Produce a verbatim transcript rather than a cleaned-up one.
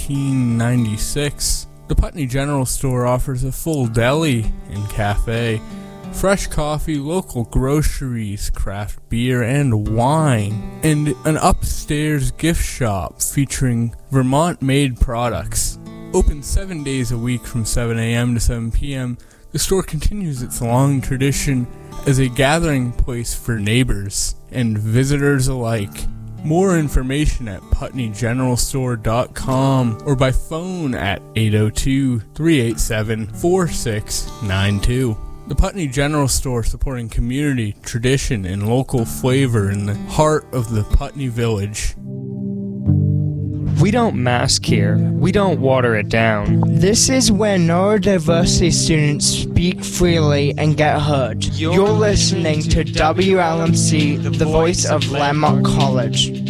nineteen ninety-six. The Putney General Store offers a full deli and cafe, fresh coffee, local groceries, craft beer and wine, and an upstairs gift shop featuring Vermont-made products. Open seven days a week from seven a.m. to seven p.m., the store continues its long tradition as a gathering place for neighbors and visitors alike. More information at putney general store dot com or by phone at eight oh two, three eight seven, four six nine two. The Putney General Store, supporting community, tradition, and local flavor in the heart of the Putney Village. We don't mask here. We don't water it down. This is where neurodiversity students speak freely and get heard. You're, You're listening to W L M C, the voice of Landmark College.